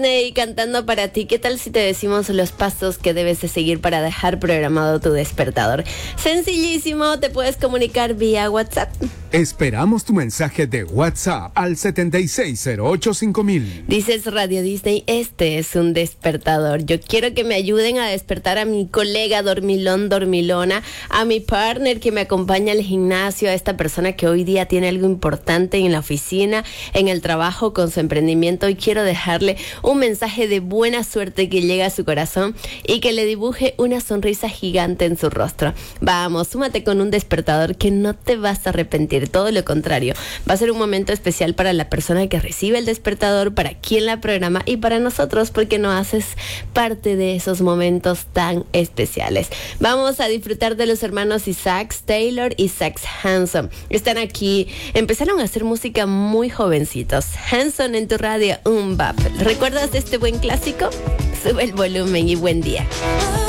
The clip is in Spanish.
Y cantando para ti, ¿qué tal si te decimos los pasos que debes de seguir para dejar programado tu despertador? Sencillísimo, te puedes comunicar vía WhatsApp. Esperamos tu mensaje de WhatsApp al 76085000. Dices Radio Disney, este es un despertador. Yo quiero que me ayuden a despertar a mi colega dormilón, dormilona, a mi partner que me acompaña al gimnasio, a esta persona que hoy día tiene algo importante en la oficina, en el trabajo, con su emprendimiento, y quiero dejarle un mensaje de buena suerte que llegue a su corazón y que le dibuje una sonrisa gigante en su rostro. Vamos, súmate con un despertador que no te vas a arrepentir, todo lo contrario. Va a ser un momento especial para la persona que recibe el despertador, para quien la programa y para nosotros, porque no haces parte de esos momentos tan especiales. Vamos a disfrutar de los hermanos Isaac Taylor y Zach Hanson. Están aquí, empezaron a hacer música muy jovencitos. Hanson en tu radio, un bap. ¿Recuerdas de este buen clásico? Sube el volumen y buen día.